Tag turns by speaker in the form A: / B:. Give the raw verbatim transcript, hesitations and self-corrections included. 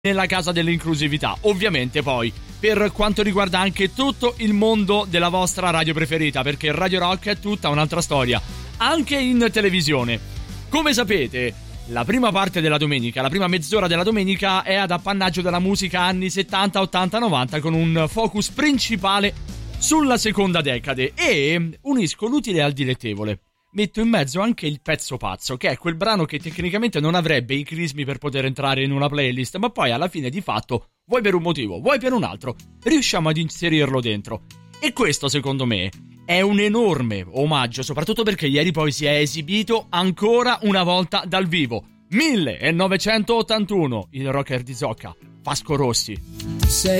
A: nella casa dell'inclusività. Ovviamente poi per quanto riguarda anche tutto il mondo della vostra radio preferita, perché Radio Rock è tutta un'altra storia, anche in televisione. Come sapete, la prima parte della domenica, la prima mezz'ora della domenica è ad appannaggio della musica anni settanta, ottanta, novanta, con un focus principale sulla seconda decade, e unisco l'utile al dilettevole. Metto in mezzo anche il pezzo pazzo, che è quel brano che tecnicamente non avrebbe i crismi per poter entrare in una playlist, ma poi alla fine di fatto, vuoi per un motivo, vuoi per un altro, riusciamo ad inserirlo dentro. E questo, secondo me, è un enorme omaggio, soprattutto perché ieri poi si è esibito ancora una volta dal vivo. millenovecentottantuno, il rocker di Zocca, Vasco Rossi.
B: Sei